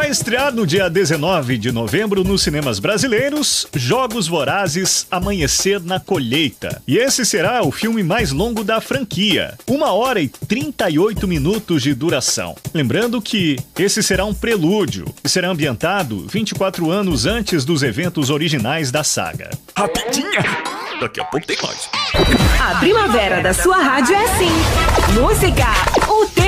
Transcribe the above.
Vai estrear no dia 19 de novembro nos cinemas brasileiros Jogos Vorazes Amanhecer na Colheita. E esse será o filme mais longo da franquia, 1h e 38 minutos de duração. Lembrando que esse será um prelúdio e será ambientado 24 anos antes dos eventos originais da saga. Rapidinha! Daqui a pouco tem mais. A primavera da sua rádio é assim. Música, o